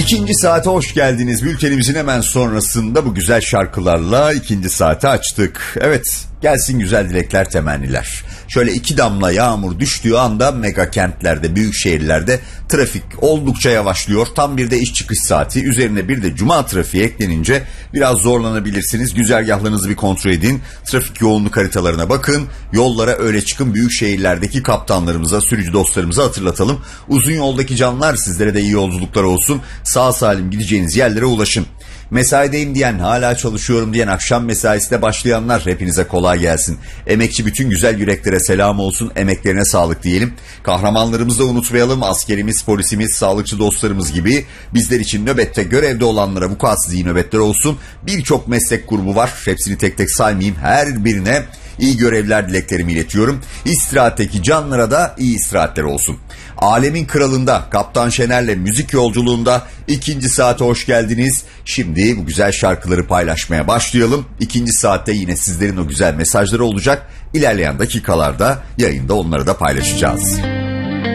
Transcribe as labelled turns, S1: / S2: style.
S1: İkinci saate hoş geldiniz. Bültenimizin hemen sonrasında bu güzel şarkılarla ikinci saate açtık. Evet, gelsin güzel dilekler, temenniler. Şöyle 2 damla yağmur düştüğü anda mega kentlerde, büyük şehirlerde trafik oldukça yavaşlıyor. Tam bir de iş çıkış saati. Üzerine bir de cuma trafiği eklenince biraz zorlanabilirsiniz. Güzergahlarınızı bir kontrol edin. Trafik yoğunluk haritalarına bakın. Yollara öyle çıkın. Büyük şehirlerdeki kaptanlarımıza, sürücü dostlarımıza hatırlatalım. Uzun yoldaki canlar, sizlere de iyi yolculuklar olsun. Sağ salim gideceğiniz yerlere ulaşın. Mesaideyim diyen, hala çalışıyorum diyen, akşam mesaisine başlayanlar, hepinize kolay gelsin. Emekçi bütün güzel yüreklere selam olsun, emeklerine sağlık diyelim. Kahramanlarımızı da unutmayalım. Askerimiz, polisimiz, sağlıkçı dostlarımız gibi bizler için nöbette görevde olanlara vukuatsız iyi nöbetler olsun. Birçok meslek grubu var, hepsini tek tek saymayayım, her birine iyi görevler dileklerimi iletiyorum. İstirahatteki canlara da iyi istirahatler olsun. Alemin Kralı'nda Kaptan Şener'le müzik yolculuğunda ikinci saate hoş geldiniz. Şimdi bu güzel şarkıları paylaşmaya başlayalım. İkinci saatte yine sizlerin o güzel mesajları olacak. İlerleyen dakikalarda yayında onları da paylaşacağız.